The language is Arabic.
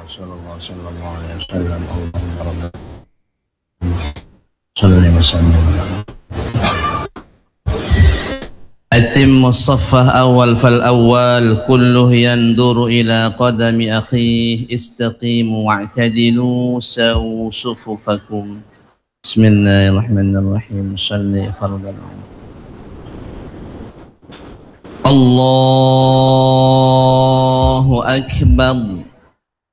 Rasulullah sallallahu alaihi wasallam. Allahumma rabbana salli wa sallim. أتم الصف أول فالأول كله يندر إلى قدم أخيه استقيموا واعتدلوا سووا صفوفكم. بسم الله الرحمن الرحيم. صلي فرضا. الله أكبر.